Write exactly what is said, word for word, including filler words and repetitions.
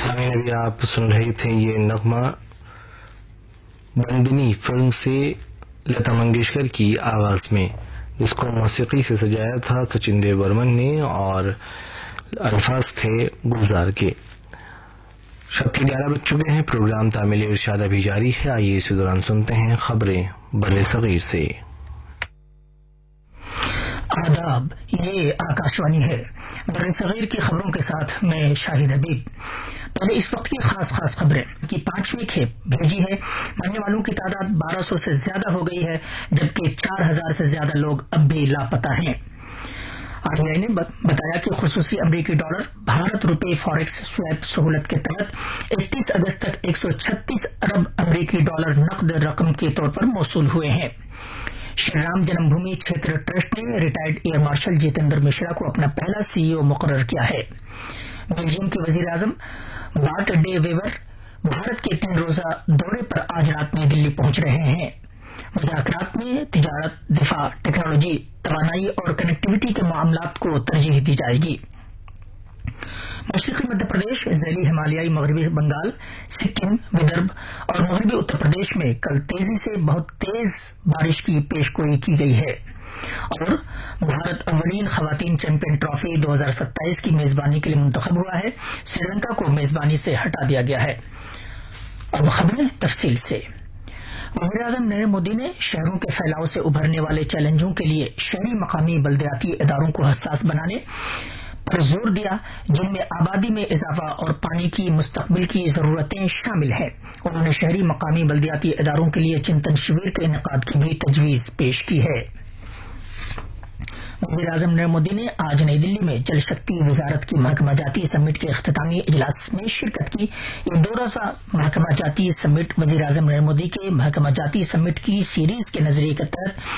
سامعین ابھی آپ سن رہے تھے یہ نغمہ بندنی فلم سے لتا منگیشکر کی آواز میں، جس کو موسیقی سے سجایا تھا سچن دیو برمن نے اور الفاظ تھے گلزار کے۔ شب کے گیارہ بج چکے ہیں، پروگرام تعمیل ارشاد ابھی جاری ہے۔ آئیے اسی دوران سنتے ہیں خبریں بر صغیر سے۔ آداب، یہ آکاشوانی ہے۔ بر صغیر کی خبروں کے ساتھ میں شاہد حبیب۔ پہلے اس وقت کی خاص خاص خبریں کی پانچویں کھیپ بھیجی ہے۔ مرنے والوں کی تعداد بارہ سو سے زیادہ ہو گئی ہے، جبکہ چار ہزار سے زیادہ لوگ اب بھی لاپتہ ہیں۔ آر بی آئی نے بتایا کہ خصوصی امریکی ڈالر بھارت روپے فاریکس سویپ سہولت کے تحت اکتیس اگست تک ایک سو چھتیس ارب امریکی ڈالر نقد رقم کے طور پر موصول ہوئے ہیں۔ شری رام جنم بھومی چھیتر ٹرسٹ نے retired air marshal Jitendra Mishra کو اپنا پہلا سی ای او مقرر کیا ہے۔ بیلجیم کے وزیر اعظم بارٹ ڈے ویور بھارت کے تین روزہ دورے پر آج رات نئی دلی پہنچ رہے ہیں۔ مذاکرات میں تجارت، دفاع، ٹیکنالوجی، توانائی اور کنیکٹیویٹی کے معاملات کو ترجیح دی جائے گی۔ مشرقی مدھیہ پردیش، ذیلی ہمالیائی مغربی بنگال، سکم، ودربھ اور مغربی اتر پردیش میں کل تیزی سے بہت تیز بارش کی پیش گوئی کی گئی ہے، اور بھارت اولین خواتین چیمپئن ٹرافی دو ہزار ستائیس کی میزبانی کے لیے منتخب ہوا ہے۔ سری لنکا کو میزبانی سے ہٹا دیا گیا ہے۔ اب خبریں تفصیل سے۔ وزیر اعظم نریندر مودی نے شہروں کے پھیلاؤ سے ابھرنے والے چیلنجوں کے لیے شہری مقامی بلدیاتی اداروں کو حساس بنانے پر زور دیا، جن میں آبادی میں اضافہ اور پانی کی مستقبل کی ضرورتیں شامل ہیں۔ انہوں نے شہری مقامی بلدیاتی اداروں کے لیے چنتن شیور کے انعقاد کی بھی تجویز پیش کی ہے۔ وزیر اعظم نریندر مودی نے آج نئی دلی میں جل شکتی وزارت کی محکمہ جاتی سمٹ کے اختتامی اجلاس میں شرکت کی۔ یہ دو روزہ محکمہ جاتی سمٹ وزیر اعظم نریندر مودی کے محکمہ جاتی سمٹ کی سیریز کے نظریے کے تحت